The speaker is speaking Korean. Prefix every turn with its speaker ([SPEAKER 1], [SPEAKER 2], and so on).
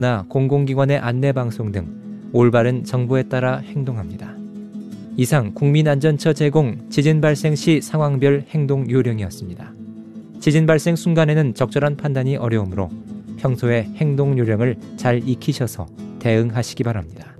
[SPEAKER 1] 공공기관의 안내방송 등 올바른 정보에 따라 행동합니다. 이상 국민안전처 제공 지진 발생 시 상황별 행동 요령이었습니다. 지진 발생 순간에는 적절한 판단이 어려우므로 평소에 행동 요령을 잘 익히셔서 대응하시기 바랍니다.